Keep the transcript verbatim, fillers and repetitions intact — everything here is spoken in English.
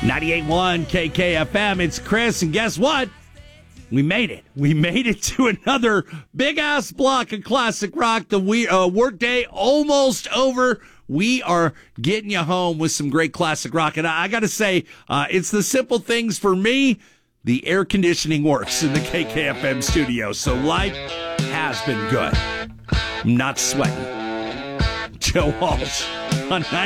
ninety-eight point one K K F M, it's Chris, and guess what? We made it. We made it to another big-ass block of classic rock. The we, uh, workday almost over. We are getting you home with some great classic rock. And I, I got to say, uh, it's the simple things for me. The air conditioning works in the K K F M studio, so life has been good. I'm not sweating. Joe Walsh on